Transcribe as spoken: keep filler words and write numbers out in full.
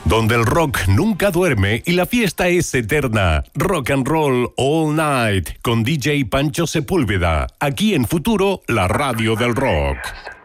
Donde el rock nunca duerme y la fiesta es eterna. Rock and Roll All Night con D J Pancho Sepúlveda. Aquí en Futuro, la radio del rock.